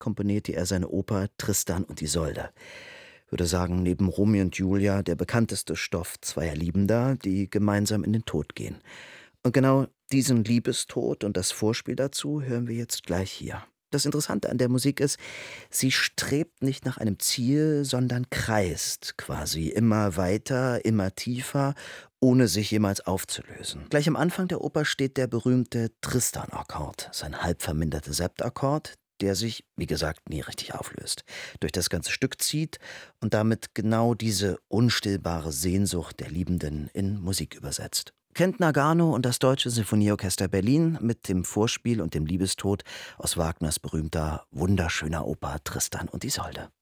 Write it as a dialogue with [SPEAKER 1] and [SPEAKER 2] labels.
[SPEAKER 1] komponierte er seine Oper Tristan und Isolde. Ich würde sagen, neben Romeo und Julia der bekannteste Stoff zweier Liebender, die gemeinsam in den Tod gehen. Und genau diesen Liebestod und das Vorspiel dazu hören wir jetzt gleich hier. Das Interessante an der Musik ist, sie strebt nicht nach einem Ziel, sondern kreist quasi immer weiter, immer tiefer, ohne sich jemals aufzulösen. Gleich am Anfang der Oper steht der berühmte Tristan-Akkord, sein halb verminderte Septakkord, der sich, wie gesagt, nie richtig auflöst, durch das ganze Stück zieht und damit genau diese unstillbare Sehnsucht der Liebenden in Musik übersetzt. Kennt Nagano und das Deutsche Sinfonieorchester Berlin mit dem Vorspiel und dem Liebestod aus Wagners berühmter, wunderschöner Oper Tristan und Isolde.